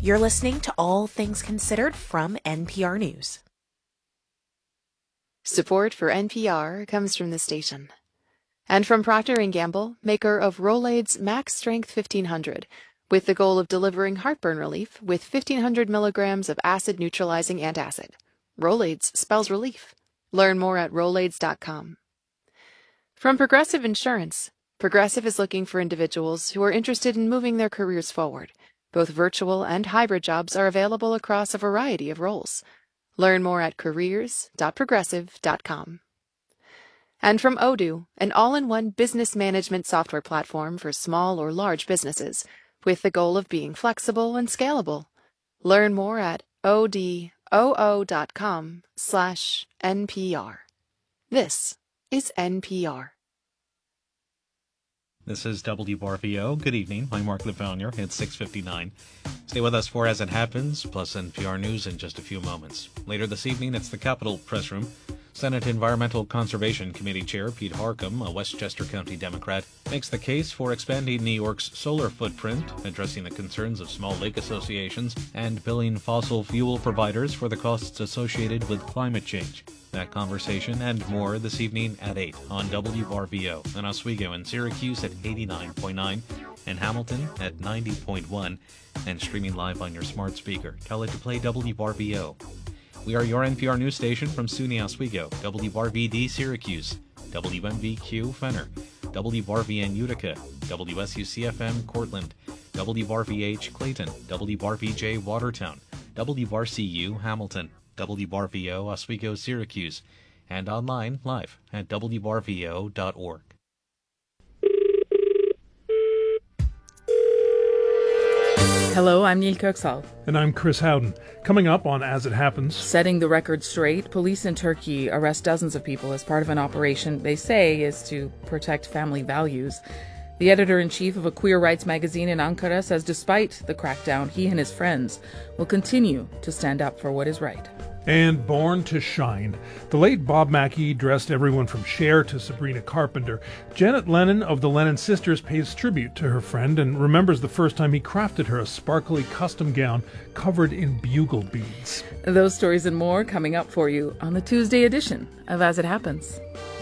You're listening to All Things Considered from NPR News. Support for NPR comes from the station. And from Procter & Gamble, maker of Rolaids Max Strength 1500, with the goal of delivering heartburn relief with 1,500 milligrams of acid-neutralizing antacid. Rolaids spells relief. Learn more at Rolaids.com. From Progressive Insurance, Progressive is looking for individuals who are interested in moving their careers forward. Both virtual and hybrid jobs are available across a variety of roles. Learn more at careers.progressive.com. And from Odoo, an all-in-one business management software platform for small or large businesses, with the goal of being flexible and scalable. Learn more at odoo.com/NPR. This is NPR. This is WRVO. Good evening. I'm Mark LaFaunia. It's 6:59. Stay with us for As It Happens, plus NPR News in just a few moments. Later this evening, it's the Capitol Press Room. Senate Environmental Conservation Committee Chair Pete Harcum, a Westchester County Democrat, makes the case for expanding New York's solar footprint, addressing the concerns of small lake associations, and billing fossil fuel providers for the costs associated with climate change. That conversation and more this evening at 8 on WRVO in Oswego and Syracuse at 89.9 and Hamilton at 90.1 and streaming live on your smart speaker. Tell it to play WRVO. We are your NPR news station from SUNY Oswego, WRVD Syracuse, WMVQ Fenner, WRVN Utica, WSUCFM Cortland, WRVH Clayton, WRVJ Watertown, WRCU Hamilton, WRVO Oswego Syracuse, and online live at WRVO.org. Hello, I'm Neil Kirksall. And I'm Chris Howden. Coming up on As It Happens. Setting the record straight, police in Turkey arrest dozens of people as part of an operation they say is to protect family values. The editor-in-chief of a queer rights magazine in Ankara says despite the crackdown, he and his friends will continue to stand up for what is right. And Born to Shine. The late Bob Mackie dressed everyone from Cher to Sabrina Carpenter. Janet Lennon of the Lennon Sisters pays tribute to her friend and remembers the first time he crafted her a sparkly custom gown covered in bugle beads. Those stories and more coming up for you on the Tuesday edition of As It Happens.